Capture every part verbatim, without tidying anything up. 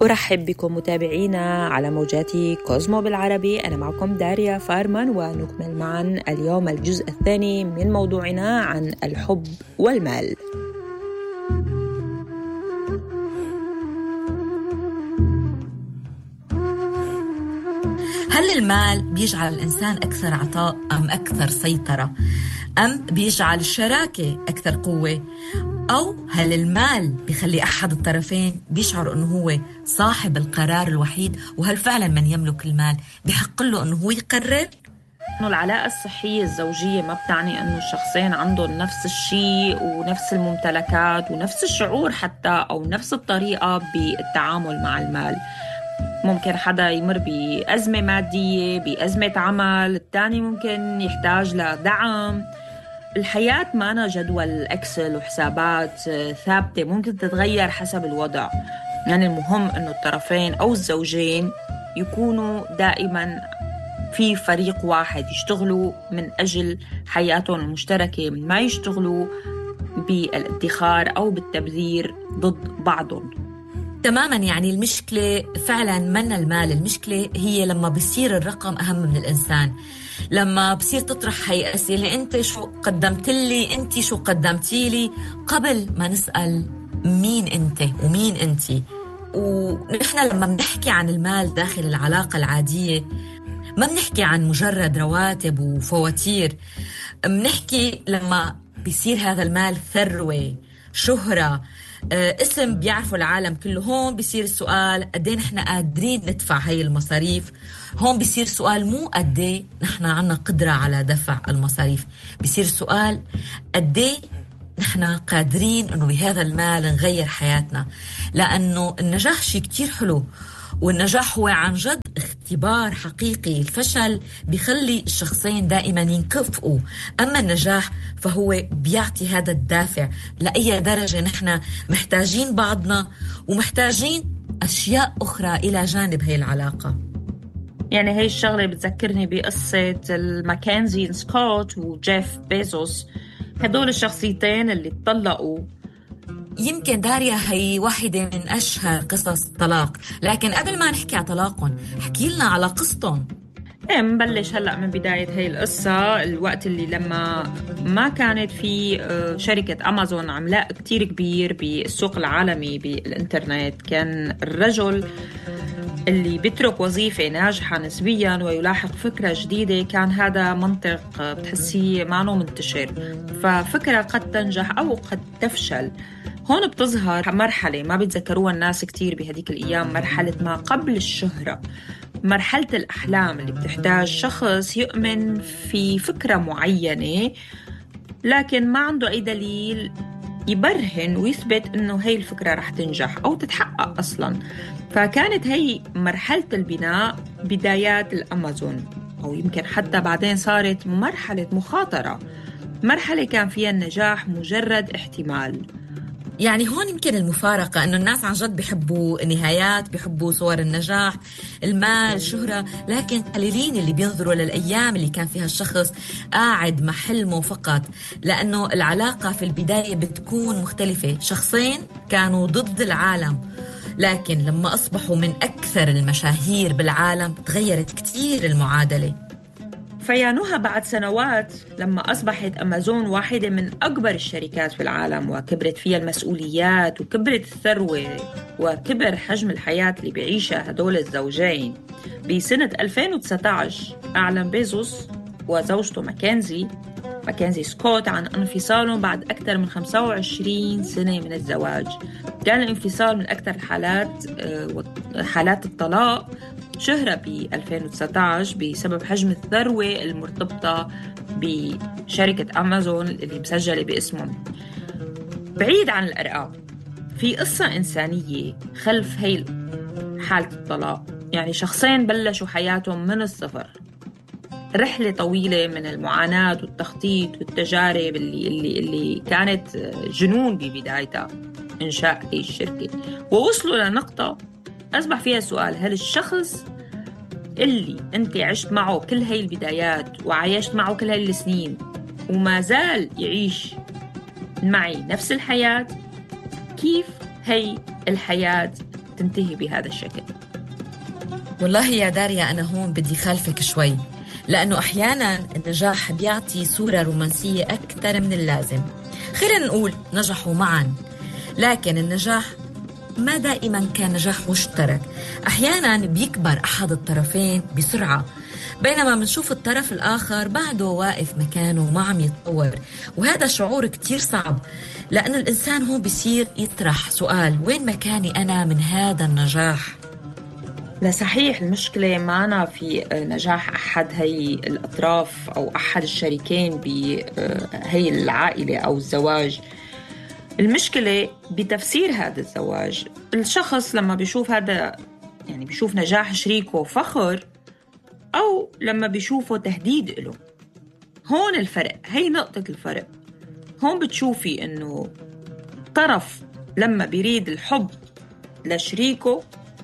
أرحب بكم متابعينا على موجات كوزمو بالعربي. أنا معكم داريا فارمان، ونكمل معا اليوم الجزء الثاني من موضوعنا عن الحب والمال. هل المال بيجعل الإنسان أكثر عطاء أم أكثر سيطرة؟ أم بيجعل الشراكة أكثر قوة؟ أو هل المال بيخلي أحد الطرفين بيشعر أنه هو صاحب القرار الوحيد؟ وهل فعلا من يملك المال بيحق له أنه هو يقرر؟ إنه العلاقة الصحية الزوجية ما بتعني إنه الشخصين عندهم نفس الشيء ونفس الممتلكات ونفس الشعور حتى، أو نفس الطريقة بالتعامل مع المال. ممكن حدا يمر بأزمة مادية، بأزمة عمل، الثاني ممكن يحتاج لدعم. الحياة مانا جدول أكسل وحسابات ثابتة، ممكن تتغير حسب الوضع. يعني المهم إنه الطرفين أو الزوجين يكونوا دائما في فريق واحد، يشتغلوا من أجل حياتهم المشتركة، ما يشتغلوا بالادخار أو بالتبذير ضد بعضهم. تماما، يعني المشكلة فعلا من المال، المشكلة هي لما بصير الرقم أهم من الإنسان، لما بصير تطرح هاي أسئلة: أنت شو قدمت لي، أنت شو قدمتي لي، قبل ما نسأل مين أنت ومين أنت. ونحن لما بنحكي عن المال داخل العلاقة العادية ما بنحكي عن مجرد رواتب وفواتير، بنحكي لما بيصير هذا المال ثروة، شهرة، اسم بيعرفوا العالم كله. هون بيصير السؤال قديه نحن قادرين ندفع هاي المصاريف. هون بيصير سؤال مو قديه نحن عنا قدرة على دفع المصاريف، بيصير سؤال قديه نحن قادرين انه بهذا المال نغير حياتنا. لانه النجاح شيء كتير حلو، والنجاح هو عن جد اختبار حقيقي. الفشل بيخلي الشخصين دائما ينكفئوا، أما النجاح فهو بيعطي هذا الدافع لأي درجة نحن محتاجين بعضنا ومحتاجين أشياء أخرى إلى جانب هاي العلاقة. يعني هاي الشغلة بتذكرني بقصة الماكنزي سكوت وجيف بيزوس، هدول الشخصيتين اللي اتطلقوا. يمكن داريا هي واحدة من أشهر قصص الطلاق، لكن قبل ما نحكي على طلاقهم حكي لنا على قصتهم. ايه، منبلش هلأ من بداية هاي القصة. الوقت اللي لما ما كانت في شركة أمازون عملاق كتير كبير بالسوق العالمي بالإنترنت، كان الرجل اللي بيترك وظيفة ناجحة نسبياً ويلاحق فكرة جديدة، كان هذا منطق بتحسيه مانو منتشر، ففكرة قد تنجح أو قد تفشل. هون بتظهر مرحلة ما بيتذكروها الناس كتير بهديك الأيام، مرحلة ما قبل الشهرة، مرحلة الأحلام اللي بتحتاج شخص يؤمن في فكرة معينة لكن ما عنده أي دليل يبرهن ويثبت إنه هاي الفكرة رح تنجح أو تتحقق أصلاً. فكانت هاي مرحلة البناء بدايات الأمازون، أو يمكن حتى بعدين صارت مرحلة مخاطرة، مرحلة كان فيها النجاح مجرد احتمال. يعني هون يمكن المفارقة إنه الناس عن جد بيحبوا النهايات، بيحبوا صور النجاح، المال، الشهرة، لكن قليلين اللي بينظروا للأيام اللي كان فيها الشخص قاعد مع حلمه فقط. لأنه العلاقة في البداية بتكون مختلفة، شخصين كانوا ضد العالم، لكن لما أصبحوا من أكثر المشاهير بالعالم تغيرت كتير المعادلة. فيا نهى، بعد سنوات لما أصبحت أمازون واحدة من أكبر الشركات في العالم وكبرت فيها المسؤوليات وكبرت الثروة وكبر حجم الحياة اللي بيعيشها هدول الزوجين، بسنة ألفين وتسعة عشر أعلن بيزوس وزوجته ماكنزي ماكنزي سكوت عن انفصالهم بعد أكثر من خمسة وعشرين سنة من الزواج. كان الانفصال من أكثر الحالات حالات الطلاق شهرة ب ألفين وتسعة عشر بسبب حجم الثروة المرتبطة بشركة أمازون اللي مسجلة باسمهم. بعيد عن الأرقام، في قصة إنسانية خلف هاي حالة الطلاق. يعني شخصين بلشوا حياتهم من الصفر، رحلة طويلة من المعاناة والتخطيط والتجارب اللي, اللي, اللي كانت جنون ببدايتها إنشاء هاي الشركة، ووصلوا لنقطة أصبح فيها سؤال: هل الشخص اللي أنت عشت معه كل هاي البدايات وعايشت معه كل هاي السنين وما زال يعيش معي نفس الحياة، كيف هاي الحياة تنتهي بهذا الشكل؟ والله يا داريا أنا هون بدي خالفك شوي، لأنه أحيانا النجاح بيعطي صورة رومانسية أكثر من اللازم. خلينا نقول نجحوا معا، لكن النجاح ما دائما كان نجاح مشترك. أحيانا بيكبر أحد الطرفين بسرعة، بينما منشوف الطرف الآخر بعده واقف مكانه وما عم يتطور. وهذا شعور كتير صعب، لأنه الإنسان هون بيصير يطرح سؤال: وين مكاني أنا من هذا النجاح؟ لا صحيح، المشكلة معنا في نجاح أحد هي الأطراف أو أحد الشريكين بهي العائلة أو الزواج. المشكلة بتفسير هذا الزواج. الشخص لما بيشوف هذا، يعني بيشوف نجاح شريكه فخر، أو لما بيشوفه تهديد له. هون الفرق، هي نقطة الفرق. هون بتشوفي إنه طرف لما بيريد الحب لشريكه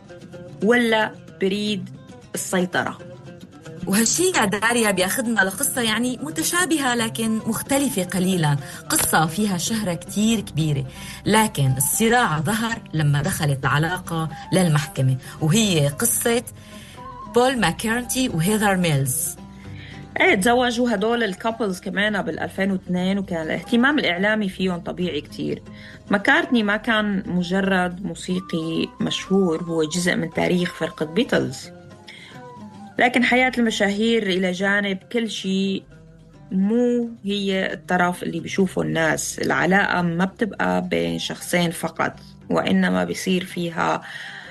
ولا بريد السيطرة. وهالشي يا داريا بياخدنا لقصة يعني متشابهة لكن مختلفة قليلا، قصة فيها شهرة كتير كبيرة، لكن الصراع ظهر لما دخلت العلاقة للمحكمة، وهي قصة بول ماكارتني وهيذر ميلز. ايه، تزوجوا هدول الكابلز كمان بال ألفين واثنين، وكان الاهتمام الإعلامي فيهم طبيعي كتير. ماكارتني ما كان مجرد موسيقي مشهور، هو جزء من تاريخ فرقة بيتلز. لكن حياة المشاهير إلى جانب كل شيء، مو هي الطرف اللي بيشوفه الناس. العلاقة ما بتبقى بين شخصين فقط، وإنما بيصير فيها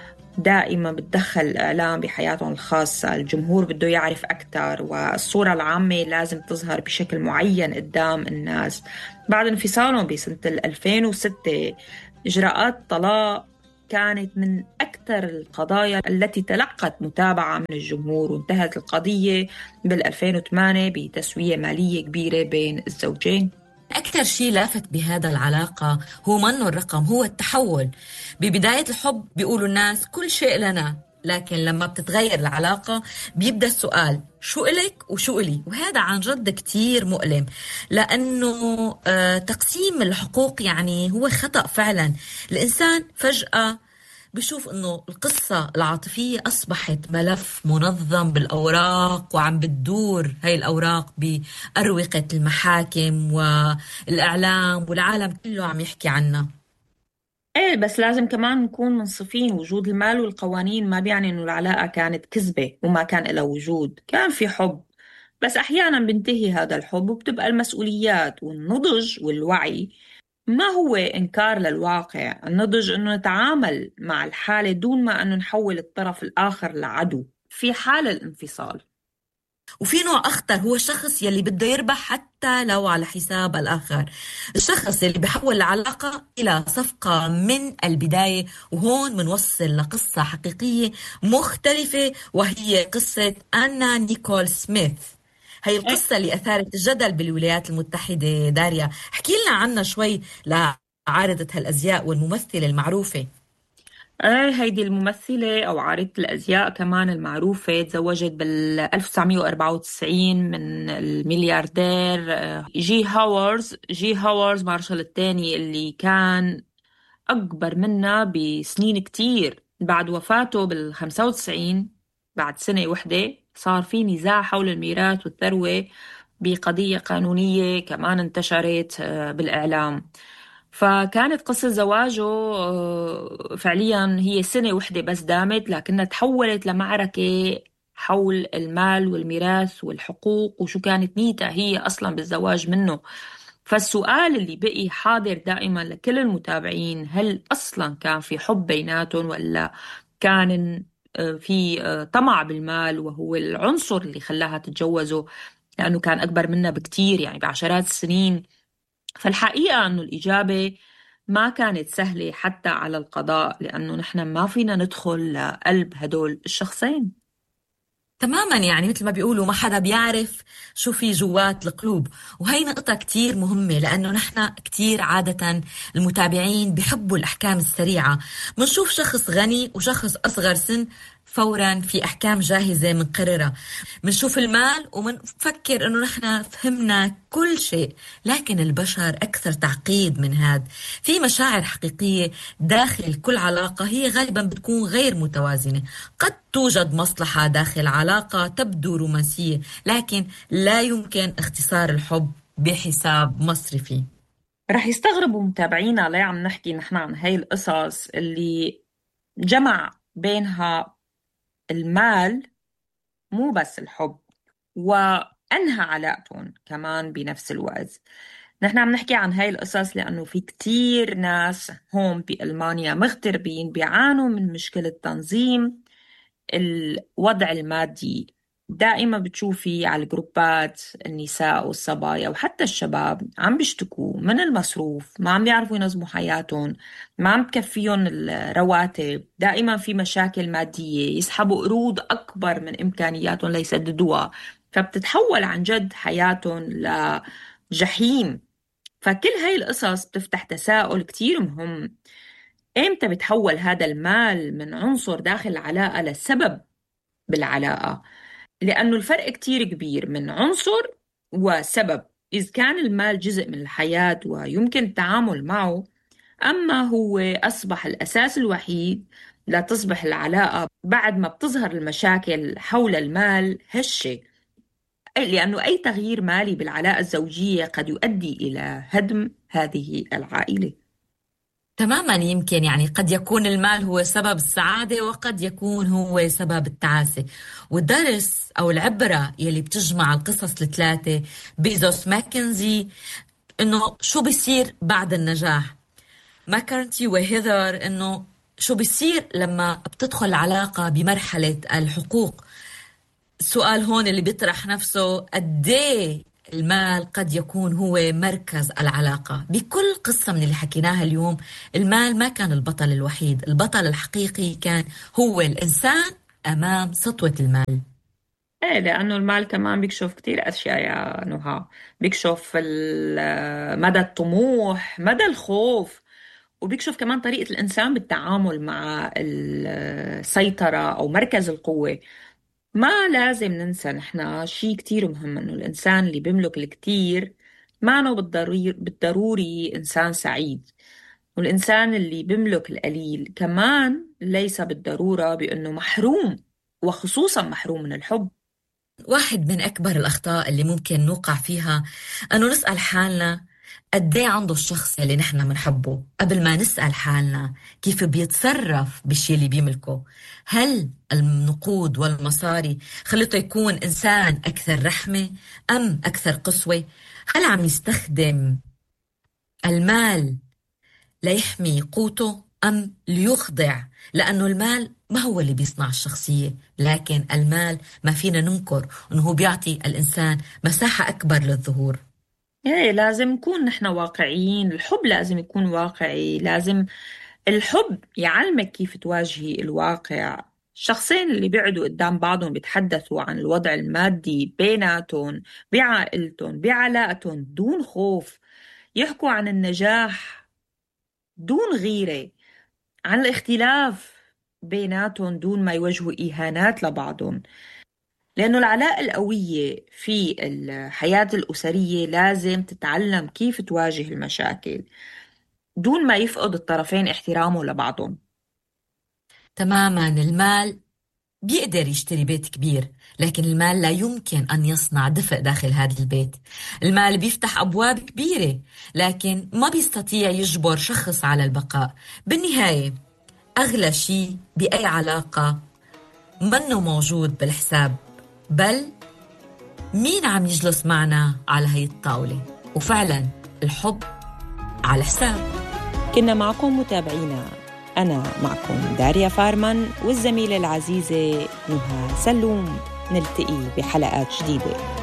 دائما بتدخل الإعلام بحياتهم الخاصة. الجمهور بده يعرف أكثر، والصورة العامة لازم تظهر بشكل معين قدام الناس. بعد انفصالهم بسنة ألفين وستة، إجراءات طلاق كانت من أكثر القضايا التي تلقت متابعة من الجمهور، وانتهت القضية بال ألفين وثمانية بتسوية مالية كبيرة بين الزوجين. أكثر شيء لافت بهذا العلاقة هو منه الرقم، هو التحول. ببداية الحب بيقولوا الناس كل شيء لنا، لكن لما بتتغير العلاقة بيبدأ السؤال: شو إلك وشو إلي؟ وهذا عن جد كتير مؤلم، لأنه آه تقسيم الحقوق يعني هو خطأ فعلا. الإنسان فجأة بشوف إنه القصة العاطفية أصبحت ملف منظم بالأوراق، وعم بتدور هاي الأوراق بأروقة المحاكم والإعلام، والعالم كله عم يحكي عنها. ايه، بس لازم كمان نكون منصفين. وجود المال والقوانين ما بيعني انه العلاقة كانت كذبة وما كان لها وجود. كان في حب، بس احيانا بينتهي هذا الحب، وبتبقى المسؤوليات والنضج والوعي. ما هو إنكار للواقع. النضج إنه نتعامل مع الحالة دون ما أنه نحول الطرف الآخر لعدو في حال الانفصال. وفي نوع أخطر، هو الشخص يلي بده يربح حتى لو على حساب الآخر، الشخص يلي بيحول العلاقة إلى صفقة من البداية. وهون منوصل لقصة حقيقية مختلفة، وهي قصة أنا نيكول سميث. هي القصة اللي أثارت الجدل بالولايات المتحدة. داريا، احكي لنا عنها شوي لعارضة هالأزياء والممثلة المعروفة. ايه، هيدي الممثلة أو عارضة الأزياء كمان المعروفة تزوجت بال ألف وتسعمية وأربعة وتسعين من الملياردير آه، جي هاورز جي هاورز مارشال الثاني، اللي كان أكبر منا بسنين كتير. بعد وفاته بالخمسة وتسعين، بعد سنة وحدة، صار في نزاع حول الميراث والثروة بقضية قانونية كمان انتشرت آه، بالإعلام. فكانت قصة زواجه آه، فعليا هي سنة وحدة بس دامت، لكنها تحولت لمعركة حول المال والميراث والحقوق، وشو كانت نيتها هي أصلا بالزواج منه. فالسؤال اللي بقي حاضر دائما لكل المتابعين: هل أصلا كان في حب بيناتهم، ولا كان آه، في آه، طمع بالمال وهو العنصر اللي خلاها تتجوزه، لأنه كان أكبر منا بكتير، يعني بعشرات السنين. فالحقيقة أنه الإجابة ما كانت سهلة حتى على القضاء، لأنه نحن ما فينا ندخل لقلب هدول الشخصين. تماما، يعني مثل ما بيقولوا ما حدا بيعرف شو في جوات القلوب. وهي نقطة كتير مهمة، لأنه نحن كتير عادة المتابعين بيحبوا الأحكام السريعة. منشوف شخص غني وشخص أصغر سن فورا في أحكام جاهزة منقررها. منشوف المال ومنفكر أنه نحن فهمنا كل شيء، لكن البشر أكثر تعقيد من هذا. في مشاعر حقيقية داخل كل علاقة، هي غالبا بتكون غير متوازنة. قد توجد مصلحة داخل علاقة تبدو رومانسية، لكن لا يمكن اختصار الحب بحساب مصرفي. رح يستغربوا متابعينا ليه عم نحكي نحن عن هاي القصص اللي جمع بينها المال مو بس الحب، وأنهى علاقتهم كمان بنفس الوقت. نحن عم نحكي عن هاي القصص لأنه في كتير ناس هون بألمانيا مغتربين بيعانوا من مشكلة تنظيم الوضع المادي. دائما بتشوفي على الجروبات النساء والصبايا وحتى الشباب عم بيشتكوا من المصروف، ما عم بيعرفوا ينظموا حياتهم، ما عم تكفيهم الرواتب، دائما في مشاكل مادية، يسحبوا قروض أكبر من إمكانياتهم ليسددوها، فبتتحول عن جد حياتهم لجحيم. فكل هاي القصص بتفتح تساؤل كتير مهم: إمتى بتحول هذا المال من عنصر داخل العلاقة لسبب بالعلاقة؟ لأنه الفرق كتير كبير من عنصر وسبب. إذا كان المال جزء من الحياة ويمكن التعامل معه، أما هو أصبح الأساس الوحيد لا تصبح العلاقة بعد ما بتظهر المشاكل حول المال هشة. لأنه أي تغيير مالي بالعلاقة الزوجية قد يؤدي إلى هدم هذه العائلة. تماما. يمكن يعني قد يكون المال هو سبب السعادة، وقد يكون هو سبب التعاسة. والدرس أو العبرة يلي بتجمع القصص الثلاثة بيزوس ماكنزي إنه شو بيصير بعد النجاح. ماكارتي وهيذر إنه شو بيصير لما بتدخل العلاقة بمرحلة الحقوق. السؤال هون اللي بيطرح نفسه: قديه المال قد يكون هو مركز العلاقة؟ بكل قصة من اللي حكيناها اليوم، المال ما كان البطل الوحيد. البطل الحقيقي كان هو الإنسان أمام سطوة المال. ايه، لأنه المال كمان بيكشف كتير أشياء يا نهى. بيكشف مدى الطموح، مدى الخوف، وبيكشف كمان طريقة الإنسان بالتعامل مع السيطرة أو مركز القوة. ما لازم ننسى نحن شيء كتير مهم، إنه الإنسان اللي بيملك الكتير معنه بالضروري, بالضروري إنسان سعيد، والإنسان اللي بيملك القليل كمان ليس بالضرورة بأنه محروم، وخصوصا محروم من الحب. واحد من أكبر الأخطاء اللي ممكن نوقع فيها أنه نسأل حالنا قديه عنده الشخص اللي نحن منحبه، قبل ما نسأل حالنا كيف بيتصرف بالشي اللي بيملكه. هل النقود والمصاري خلته يكون إنسان أكثر رحمة أم أكثر قسوة؟ هل عم يستخدم المال ليحمي قوته أم ليخضع؟ لأنه المال ما هو اللي بيصنع الشخصية، لكن المال ما فينا ننكر أنه هو بيعطي الإنسان مساحة أكبر للظهور. ايه، لازم نكون نحن واقعيين. الحب لازم يكون واقعي، لازم الحب يعلمك كيف تواجهي الواقع. الشخصين اللي بيقعدوا قدام بعضهم بيتحدثوا عن الوضع المادي بيناتهم، بعائلتهم، بعلاقتهم، دون خوف، يحكوا عن النجاح دون غيرة، عن الاختلاف بيناتهم دون ما يوجهوا إهانات لبعضهم. لأنه العلاقة القوية في الحياة الأسرية لازم تتعلم كيف تواجه المشاكل دون ما يفقد الطرفين احترامه لبعضهم. تماما. المال بيقدر يشتري بيت كبير، لكن المال لا يمكن أن يصنع دفء داخل هذا البيت. المال بيفتح أبواب كبيرة، لكن ما بيستطيع يجبر شخص على البقاء. بالنهاية أغلى شيء بأي علاقة منه موجود بالحساب، بل مين عم يجلس معنا على هاي الطاولة. وفعلا الحب على حساب. كنا معكم متابعينا، أنا معكم داريا فارمان والزميلة العزيزة نهى سلوم. نلتقي بحلقات جديدة.